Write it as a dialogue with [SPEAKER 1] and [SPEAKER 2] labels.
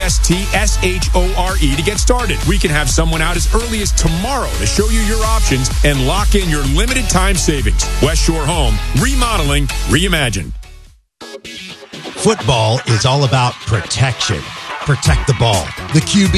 [SPEAKER 1] STSHORE to get started. We can have someone out as early as tomorrow to show you your options and lock in your limited time savings. West Shore Home, remodeling, reimagined.
[SPEAKER 2] Football is all about protection. Protect the ball. The QB